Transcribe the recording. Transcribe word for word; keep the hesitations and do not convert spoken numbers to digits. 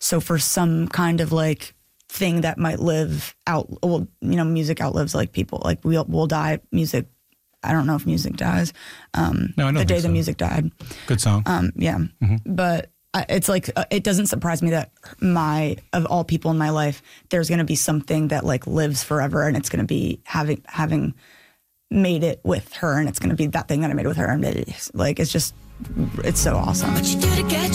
So for some kind of like thing that might live out, well, you know, music outlives like people. Like we'll we'll die. Music, I don't know if music dies. Um, no, I don't the think day so. the music died. Good song. Um, yeah, Mm-hmm. but I- it's like uh, it doesn't surprise me that my of all people in my life, there's going to be something that like lives forever, and it's going to be having having made it with her, and it's going to be that thing that I made with her, and it's, like it's just it's so awesome. What you do to get